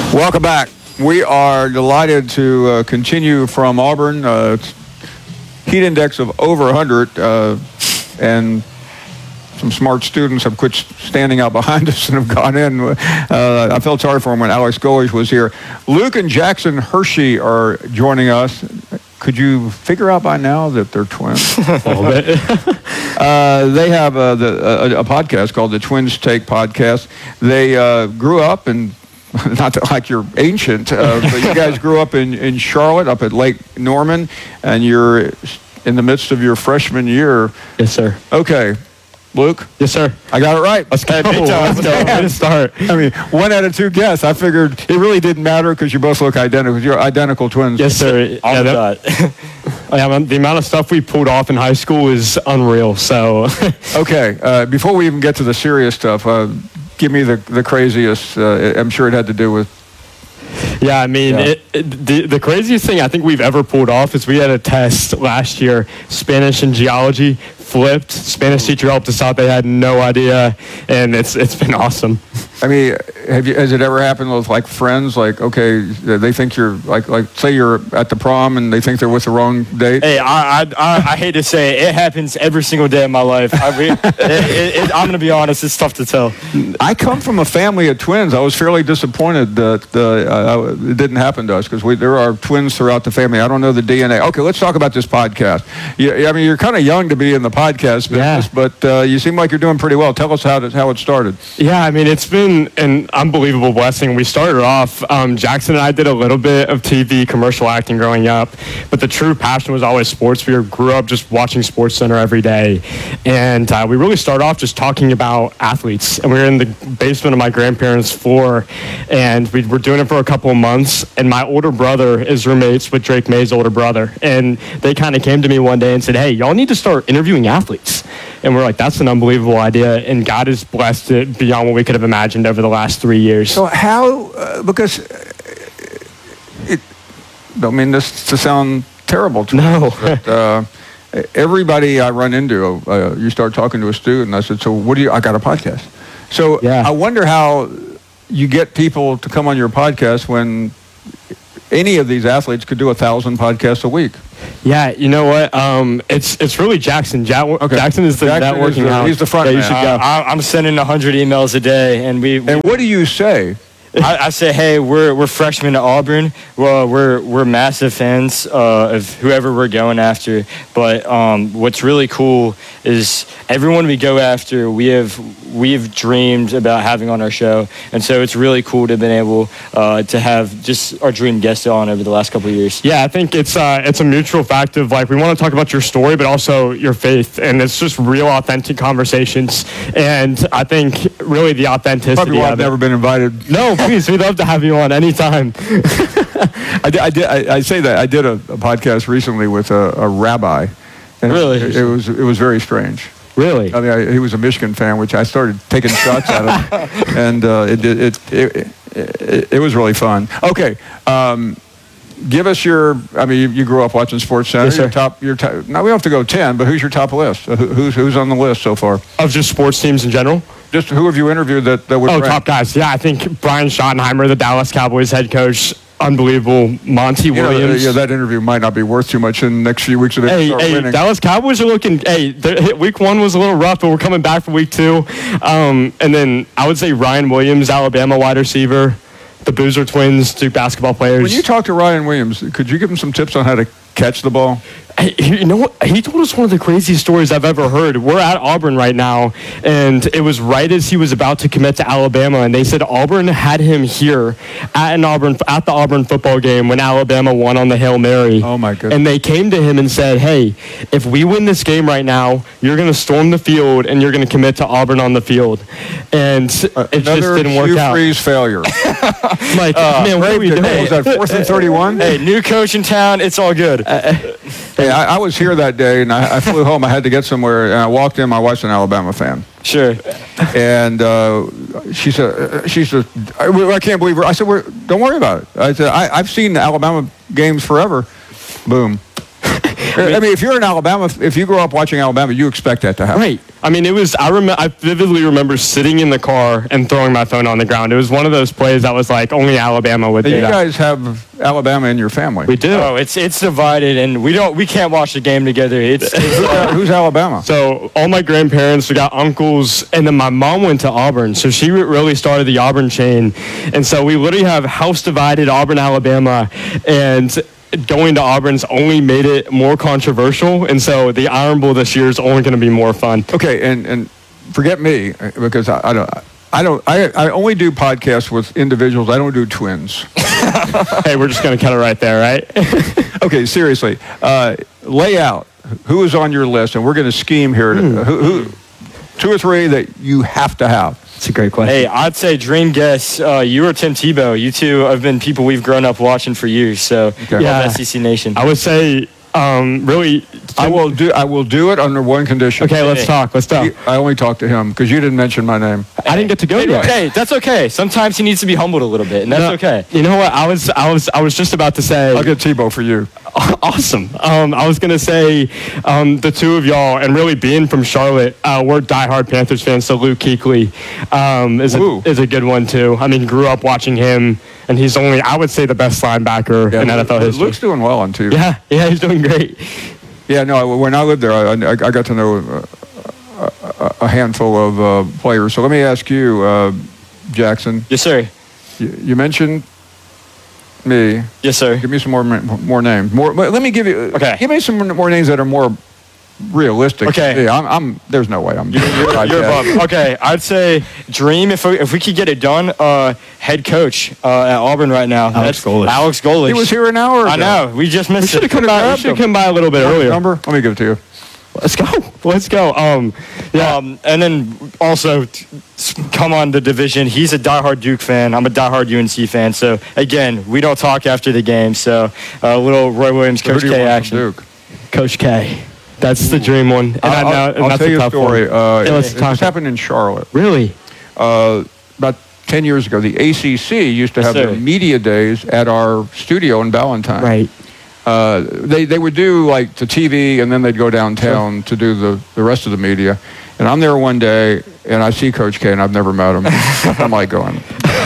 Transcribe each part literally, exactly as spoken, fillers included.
Welcome back. We are delighted to uh, continue from Auburn. Uh, heat index of over one hundred, uh, and some smart students have quit standing out behind us and have gone in. Uh, I felt sorry for them when Alex Golesh was here. Luke and Jackson Hershey are joining us. Could you figure out by now that they're twins? A little bit. uh, they have a, the, a, a podcast called the Twins Take Podcast. They uh, grew up in, not that like you're ancient, uh, but you guys grew up in, in Charlotte, up at Lake Norman, and you're in the midst of your freshman year. Yes, sir. Okay. Luke? Yes, sir. I got it right. Let's go. Let's go. Way to start. I mean, one out of two guess. I figured it really didn't matter because you both look identical. You're identical twins. Yes, sir. Yeah, that, yeah, the amount of stuff we pulled off in high school is unreal. So, okay. Uh, before we even get to the serious stuff, uh, give me the the craziest. Uh, I'm sure it had to do with. Yeah, I mean, Yeah. It, it, the, the craziest thing I think we've ever pulled off is we had a test last year, Spanish and geology, flipped. Spanish teacher helped us out. They had no idea, and it's it's been awesome. I mean, have you? Has it ever happened with like friends? Like, okay, they think you're like, like say you're at the prom and they think they're with the wrong date. hey, I, I I I hate to say it, it happens every single day of my life. I mean, it, it, it, I'm gonna be honest, it's tough to tell. I come from a family of twins. I was fairly disappointed that uh, it didn't happen to us because we there are twins throughout the family. I don't know the D N A. Okay, let's talk about this podcast. Yeah, I mean, you're kind of young to be in the podcast business, Yeah. but uh, you seem like you're doing pretty well. Tell us how it, how it started. Yeah, I mean, it's been an unbelievable blessing. We started off, um, Jackson and I did a little bit of T V commercial acting growing up, but the true passion was always sports. We were, grew up just watching SportsCenter every day, and uh, we really started off just talking about athletes, and we were in the basement of my grandparents' floor, and we were doing it for a couple of months, and my older brother is roommates with Drake May's older brother, and they kind of came to me one day and said, hey, y'all need to start interviewing athletes. And we're like, that's an unbelievable idea, and God has blessed it beyond what we could have imagined over the last three years. So how? Uh, because it. Don't mean this to sound terrible to No. us, but uh, everybody I run into, uh, you start talking to a student. I said, so what do you? I got a podcast. So Yeah. I wonder how you get people to come on your podcast when any of these athletes could do a thousand podcasts a week. Yeah, you know what? Um, it's it's really Jackson. Ja- Okay. Jackson is the Jackson networking is the- house. he's the front Yeah, you man. should go. I, I'm sending one hundred emails a day, and we. we And what do you say? I, I say, hey, we're we're freshmen at Auburn. Well, we're we're massive fans uh, of whoever we're going after. But um, what's really cool is everyone we go after, we have we've dreamed about having on our show, and so it's really cool to have been able uh, to have just our dream guest on over the last couple of years. Yeah, I think it's uh, it's a mutual fact of like we want to talk about your story, but also your faith, and it's just real, authentic conversations. And I think really the authenticity. Probably why of I've it- never been invited. No, please, we'd love to have you on anytime. I did. I, did I, I say that I did a, a podcast recently with a, a rabbi. And Really? It, it was it was very strange. Really? I mean, I, he was a Michigan fan, which I started taking shots at him, and uh, it, it, it it it it was really fun. Okay, um, give us your. I mean, you, you grew up watching SportsCenter. Yes, sir. Your top. Your top. Now we don't have to go ten, but who's your top list? Uh, who, who's who's on the list so far? Of just sports teams in general? Just who have you interviewed that that would? Oh, rank? top guys. Yeah, I think Brian Schottenheimer, the Dallas Cowboys head coach, unbelievable. Monty You know, Williams. yeah, that interview might not be worth too much in the next few weeks if they Hey, start hey, winning. Dallas Cowboys are looking. Hey, the- week one was a little rough, but we're coming back for week two. Um, and then I would say Ryan Williams, Alabama wide receiver, the Boozer Twins, two basketball players. When you talk to Ryan Williams, could you give him some tips on how to catch the ball? Hey, you know what? He told us one of the craziest stories I've ever heard. We're at Auburn right now, and it was right as he was about to commit to Alabama, and they said Auburn had him here at an Auburn at the Auburn football game when Alabama won on the Hail Mary. Oh, my goodness. And they came to him and said, "Hey, if we win this game right now, you're going to storm the field and you're going to commit to Auburn on the field." And it just Another didn't work Hugh out. Freeze failure. I'm like, man, what are we What doing? was that, fourth and thirty-one? Hey, new coach in town. It's all good. Hey, I, I was here that day, and I, I flew home. I had to get somewhere, and I walked in. My wife's an Alabama fan, Sure. and uh, she said, uh, "She said, I, I can't believe her." I said, We're, "Don't worry about it." I said, I, "I've seen Alabama games forever." Boom. I mean, if you're in Alabama, if you grow up watching Alabama, you expect that to happen. Right. I mean, it was. I remember. I vividly remember sitting in the car and throwing my phone on the ground. It was one of those plays that was like only Alabama would But do you that. guys have Alabama in your family. We do. Oh, it's it's divided, and we don't we can't watch the game together. It's, it's Uh, Who's Alabama? So all my grandparents, we got uncles, and then my mom went to Auburn, so she re- really started the Auburn chain, and so we literally have house divided Auburn, Alabama, and going to Auburn's only made it more controversial, and so the Iron Bowl this year is only going to be more fun. Okay, and, and forget me because I, I don't. I don't. I, I only do podcasts with individuals. I don't do twins. Hey, we're just going to cut it right there, right? Okay, seriously. Uh, lay out who is on your list, and we're going to scheme here. To, Hmm. who, who, two or three that you have to have. It's a great question. Hey, I'd say dream guess. Uh, you or Tim Tebow. You two have been people we've grown up watching for years. So, Okay. Yeah. S E C Nation. I would say, um, really. I will do. I will do it under one condition. Okay, let's talk. Let's talk. I only talked to him because you didn't mention my name. I didn't get to go yet. Hey, that's okay. Sometimes he needs to be humbled a little bit, and that's No, okay. You know what? I was, I was, I was just about to say. I'll get Tebow for you. Awesome. Um, I was gonna say um, the two of y'all, and really being from Charlotte, uh, we're diehard Panthers fans. So Luke Kuechly um, is a, Ooh. is a good one too. I mean, grew up watching him, and he's only, I would say, the best linebacker in N F L history. Luke's doing well on T V. Yeah, yeah, he's doing great. Yeah, no, when I lived there, I, I, I got to know uh, a, a handful of uh, players. So let me ask you, uh, Jackson, Yes, sir. you, you mentioned me. Yes, sir. Give me some more more names. More. Let me give you. Okay. Give me some more names that are more realistic. Okay. Yeah, I'm. I'm there's no way I'm. You're, you're above. Okay, I'd say dream if we, if we could get it done. Uh, head coach uh, at Auburn right now. Alex That's Golesh. Alex Golesh. He was here an hour ago. I know. We just missed Should it. have come by. grabbed Should have him. come by a little bit earlier. Number. Let me give it to you. Let's go. Let's go. Um, yeah. Um, and then also t- s- come on the division. He's a diehard Duke fan. I'm a diehard U N C fan. So again, we don't talk after the game. So a uh, little Roy Williams, Who Coach do you K want from action. Duke? Coach K. That's the dream one. And I I'll, know, and I'll that's tell a you a tough story. one. Uh, Yeah, it, let's it talk. just happened in Charlotte. Really? Uh, about ten years ago, the A C C used to Yes, have their sir. media days at our studio in Ballantyne. Right. Uh, they they would do like the T V, and then they'd go downtown to do the, the rest of the media. And I'm there one day, and I see Coach K, and I've never met him. I'm like going.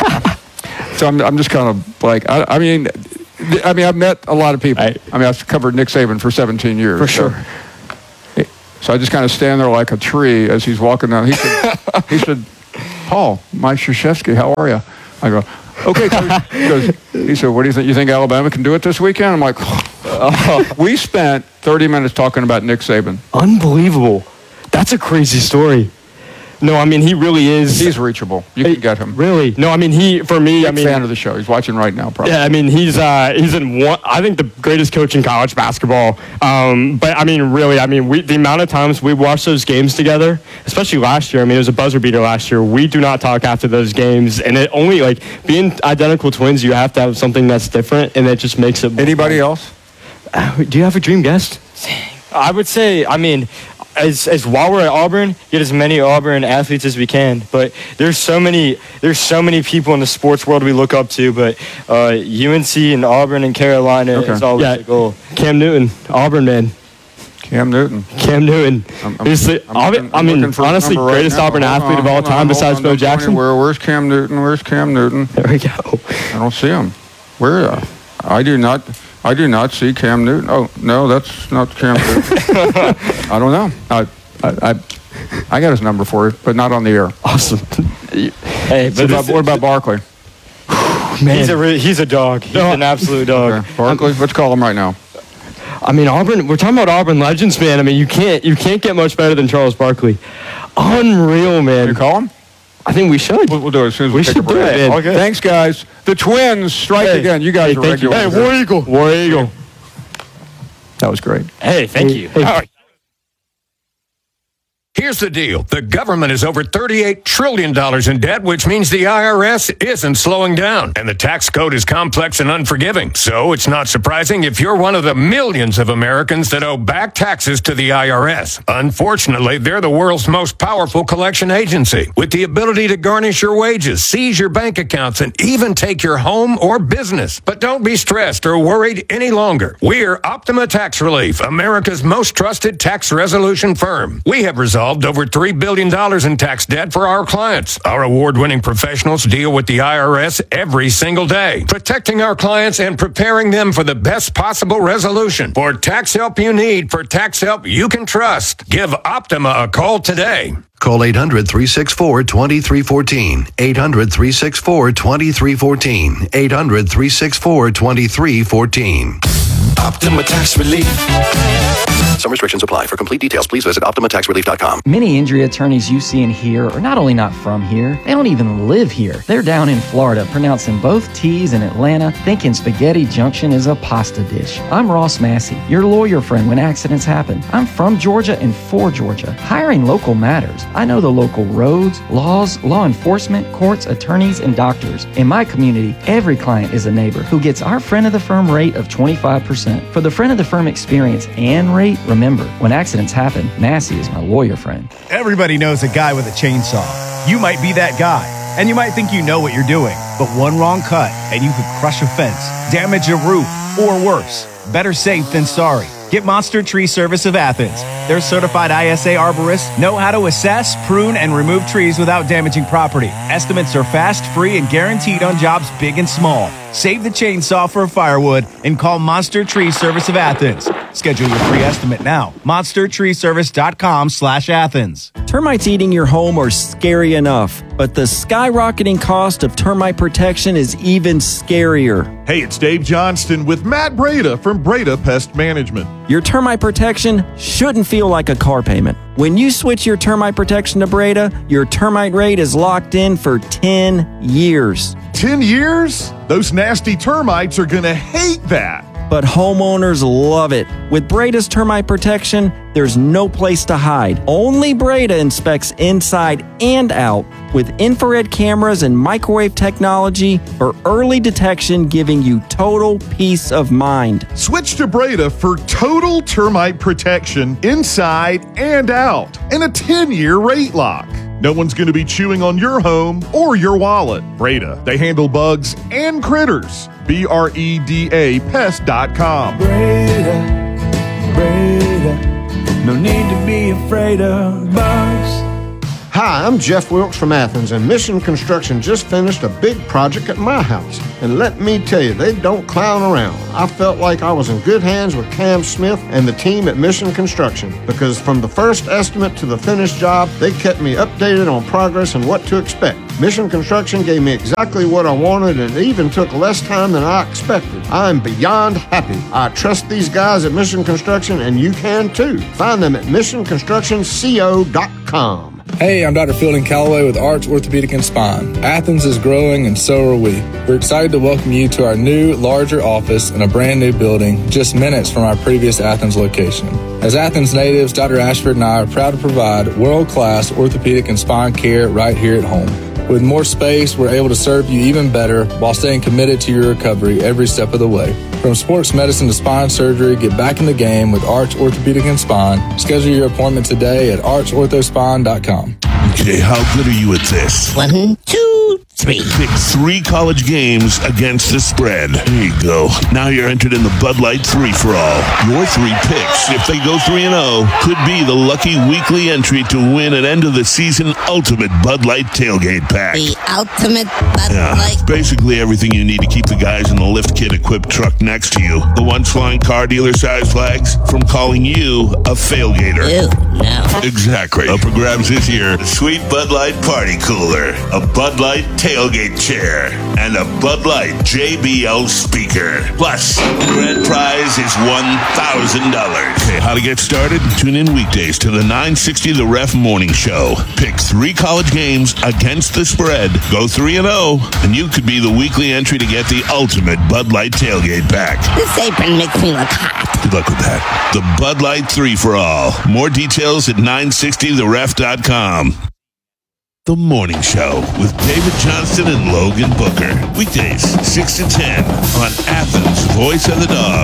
So I'm I'm just kind of like I, I mean, th- I mean I've met a lot of people. Right. I mean I've covered Nick Saban for seventeen years. For so- sure. So I just kind of stand there like a tree as he's walking down. He said, he said, Paul, Mike Krzyzewski, how are you? I go, okay, Coach. He goes, he said, what do you think? You think Alabama can do it this weekend? I'm like, we spent thirty minutes talking about Nick Saban. Unbelievable. That's a crazy story. No, I mean, he really is. He's reachable. You can get him. Really? No, I mean, he, for me, I Big mean, fan of the show. He's watching right now, probably. yeah, I mean, he's uh, he's in one. I think the greatest coach in college basketball. Um, but I mean, really, I mean, we, the amount of times we watched those games together, especially last year. I mean, it was a buzzer beater last year. We do not talk after those games, and it only like being identical twins. You have to have something that's different, and it just makes it. more Anybody fun. else? Uh, do you have a dream guest? I would say, I mean, as as while we're at Auburn, get as many Auburn athletes as we can. But there's so many there's so many people in the sports world we look up to. But uh, U N C and Auburn and Carolina Okay. is always Yeah. the goal. Cam Newton, Auburn man. Cam Newton. Cam Newton. I'm- I'm- He's the- I'm I looking- mean, I'm looking for his honestly, number right greatest now. Auburn Hold athlete on, of all hold on, time hold besides on. Bo Don't go Jackson. anywhere. Where's Cam Newton? Where's Cam Newton? There we go. I don't see him. Where? Uh, I do not. I do not see Cam Newton. Oh no, that's not Cam Newton. I don't know. I, I, I, I got his number for you, but not on the air. Awesome. Hey, What but about, this- what about Barkley? Man. he's a re- he's a dog. He's an absolute dog. Okay. Barkley. Let's call him right now. I mean, Auburn. We're talking about Auburn legends, man. I mean, you can't you can't get much better than Charles Barkley. Unreal, You man. call him? I think we should. We'll, we'll do it as soon as we, We take should a do break. it, man. Okay. Thanks, guys. The Twins strike Hey. again. You guys Hey, are thank you. regulars. Hey, War Eagle. War Eagle. That was great. Hey, thank Hey, you. hey. All right. Here's the deal. The government is over thirty-eight trillion dollars in debt, which means the I R S isn't slowing down. And the tax code is complex and unforgiving. So it's not surprising if you're one of the millions of Americans that owe back taxes to the I R S. Unfortunately, they're the world's most powerful collection agency, with the ability to garnish your wages, seize your bank accounts, and even take your home or business. But don't be stressed or worried any longer. We're Optima Tax Relief, America's most trusted tax resolution firm. We have resolved over three billion dollars in tax debt for our clients. Our award-winning professionals deal with the I R S every single day, protecting our clients and preparing them for the best possible resolution. For tax help you need, for tax help you can trust, give Optima a call today. Call eight hundred, three six four, two three one four. eight hundred, three six four, two three one four. eight hundred, three six four, two three one four. Optima Tax Relief. Some restrictions apply. For complete details, please visit optima tax relief dot com. Many injury attorneys you see and hear are not only not from here, they don't even live here. They're down in Florida, pronouncing both T's in Atlanta, thinking Spaghetti Junction is a pasta dish. I'm Ross Massey, your lawyer friend when accidents happen. I'm from Georgia and for Georgia. Hiring local matters. I know the local roads, laws, law enforcement, courts, attorneys, and doctors. In my community, every client is a neighbor who gets our friend of the firm rate of twenty-five percent. For the friend of the firm experience and rate, remember, when accidents happen, Massey is my lawyer friend. Everybody knows a guy with a chainsaw. You might be that guy, and you might think you know what you're doing, but one wrong cut, and you could crush a fence, damage a roof, or worse. Better safe than sorry. Get Monster Tree Service of Athens. Their certified I S A arborists know how to assess, prune, and remove trees without damaging property. Estimates are fast, free, and guaranteed on jobs big and small. Save the chainsaw for firewood and call Monster Tree Service of Athens. Schedule your free estimate now. monster tree service dot com slash Athens. Termites eating your home are scary enough, but the skyrocketing cost of termite protection is even scarier. Hey, it's Dave Johnston with Matt Breda from Breda Pest Management. Your termite protection shouldn't feel like a car payment. When you switch your termite protection to Breda, your termite rate is locked in for ten years. ten years? Those nasty termites are going to hate that. But homeowners love it. With Breda's termite protection, there's no place to hide. Only Breda inspects inside and out with infrared cameras and microwave technology for early detection, giving you total peace of mind. Switch to Breda for total termite protection inside and out and a ten-year rate lock. No one's going to be chewing on your home or your wallet. Breda, they handle bugs and critters. B R E D A pest dot com. Breda, Breda, no need to be afraid of bugs. Hi, I'm Jeff Wilkes from Athens, and Mission Construction just finished a big project at my house. And let me tell you, they don't clown around. I felt like I was in good hands with Cam Smith and the team at Mission Construction, because from the first estimate to the finished job, they kept me updated on progress and what to expect. Mission Construction gave me exactly what I wanted, and it even took less time than I expected. I'm beyond happy. I trust these guys at Mission Construction, and you can too. Find them at mission construction co dot com. Hey, I'm Doctor Fielding Calloway with Arch Orthopedic and Spine. Athens is growing, and so are we. We're excited to welcome you to our new, larger office in a brand new building just minutes from our previous Athens location. As Athens natives, Doctor Ashford and I are proud to provide world-class orthopedic and spine care right here at home. With more space, we're able to serve you even better while staying committed to your recovery every step of the way. From sports medicine to spine surgery, get back in the game with Arch Orthopedic and Spine. Schedule your appointment today at arch ortho spine dot com. Okay, how good are you at this? One, two, three. Pick three college games against the spread. There you go. Now you're entered in the Bud Light three-for-all. Your three picks, if they go three and oh, could be the lucky weekly entry to win an end-of-the-season ultimate Bud Light tailgate pack. The ultimate Bud yeah, Light. Basically everything you need to keep the guys in the lift kit equipped truck next to you. The ones flying car dealer size flags from calling you a failgater. Ew, no. Exactly. Up for grabs this year, the sweet Bud Light Party Cooler. A Bud Light tailgate tailgate chair and a Bud Light J B L speaker. Plus, the grand prize is one thousand dollars. Okay, how to get started? Tune in weekdays to the nine sixty The Ref Morning Show. Pick three college games against the spread. Go three and oh, and you could be the weekly entry to get the ultimate Bud Light tailgate pack. This apron makes me look hot. Good luck with that. The Bud Light three for all. More details at nine sixty the ref dot com. The Morning Show with David Johnston and Logan Booker. Weekdays, six to ten on Athens' Voice of the Dog.